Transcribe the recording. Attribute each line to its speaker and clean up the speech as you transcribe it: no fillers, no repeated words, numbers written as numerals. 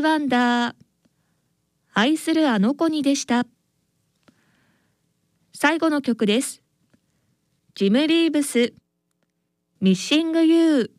Speaker 1: ワンダー、愛するあの子にでした。最後の曲です。ジム・リーブス、ミッシング・ユー。